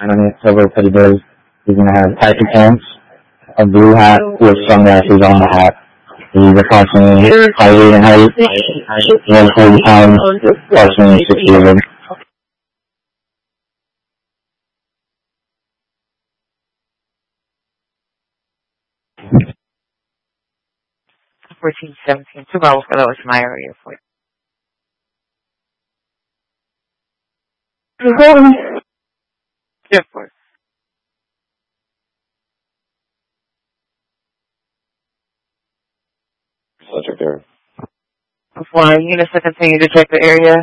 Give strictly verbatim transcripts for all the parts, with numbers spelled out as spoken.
on the October Petty Bills. He's going to have khaki pants, a blue hat with sunglasses on the hat. He's approximately five eight in height, one hundred forty pounds, approximately six years old. fourteen seventeen, two miles below is my area for you. Different. Subject there. Before units to continue to check the area.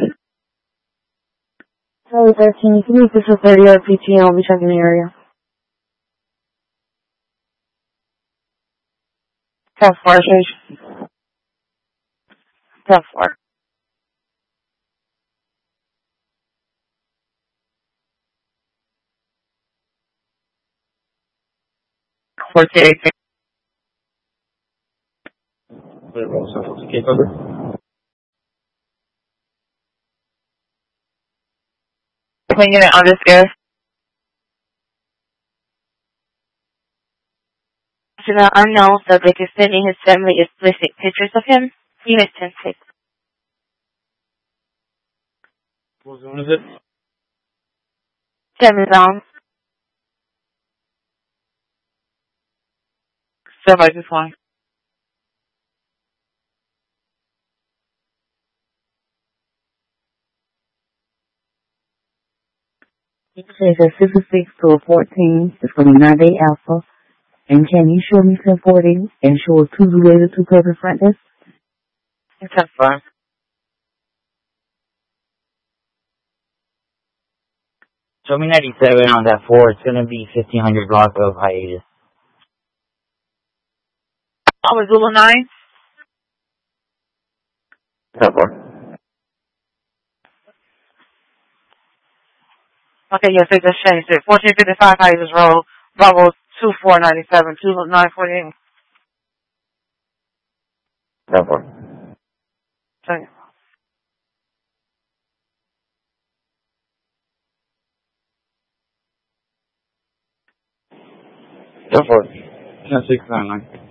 Charlie thirteen, can you use this for thirty yard P T and I'll be checking the area. ten four, station. ten four. fourteen eighteen. One unit on this air. To the unknown subject is sending his family explicit pictures of him. Unit ten six. What zone is it? Seven zone. Seven by just one. It says a six to a fourteen. It's going to be nine eight Alpha. And can you show me ten forty and show two related to cover front desk? ten four. Show me ninety-seven on that four. It's going to be fifteen hundred block of hiatus. I was Zulu nine. ten four. Okay, yes, they just changed it. fourteen fifty-five Hiatus Road, Bravo two four nine seven, two nine forty-eight. ten four. Sorry. ten four. ten six nine nine.